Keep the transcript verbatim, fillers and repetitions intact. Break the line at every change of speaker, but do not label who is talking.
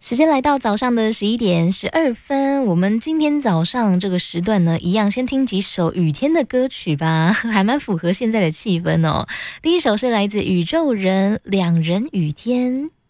时间来到早上的十一点十二分，我们今天早上这个时段呢，一样先听几首雨天的歌曲吧，还蛮符合现在的气氛哦。第一首是来自宇宙人《两人雨天》。